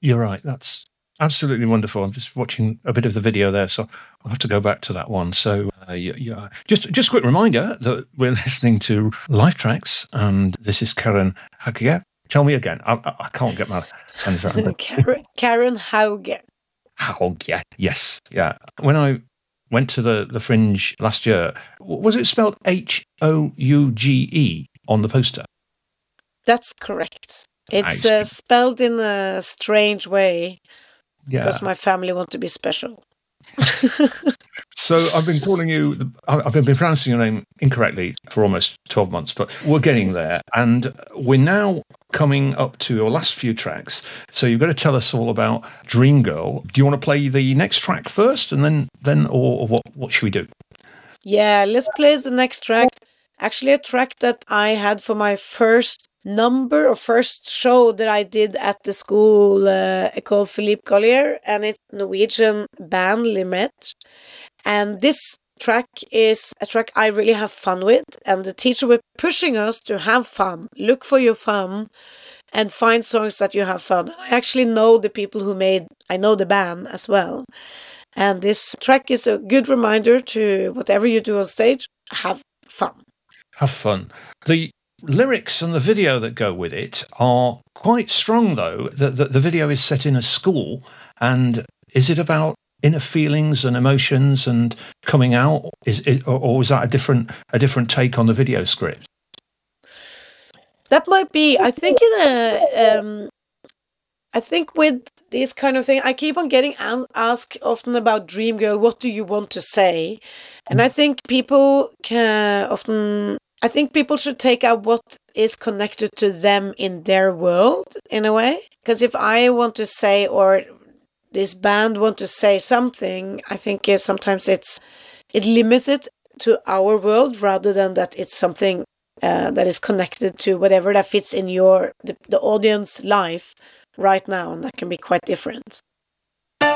You're right. That's absolutely wonderful. I'm just watching a bit of the video there, so I'll have to go back to that one. So, yeah. Just a quick reminder that we're listening to Life Tracks, and this is Karen Hauge. Tell me again. I can't get my hands around it. Karen Hauge. Hauge. Yes. Yeah. When I went to the Fringe last year, was it spelled Houge on the poster? That's correct. It's spelled in a strange way because my family want to be special. So I've been calling you, I've been pronouncing your name incorrectly for almost 12 months, but we're getting there. And we're now coming up to your last few tracks. So you've got to tell us all about Dream Girl. Do you want to play the next track first and then or what should we do? Yeah, let's play the next track. Actually, a track that I had for my first number or first show that I did at the school École Philippe Collier, and it's Norwegian band Limerick. And this track is a track I really have fun with, and the teacher was pushing us to have fun, look for your fun, and find songs that you have fun. I actually know the people I know the band as well. And this track is a good reminder to whatever you do on stage, have fun. Have fun. The lyrics and the video that go with it are quite strong, though. The video is set in a school, and is it about inner feelings and emotions and coming out? Or is that a different take on the video script? That might be. I think I think with this kind of thing, I keep on getting asked often about Dream Girl. What do you want to say? And I think people I think people should take out what is connected to them in their world, in a way. Because if I want to say, or this band want to say something, I think sometimes it limits it to our world rather than that it's something that is connected to whatever that fits in the audience life right now, and that can be quite different.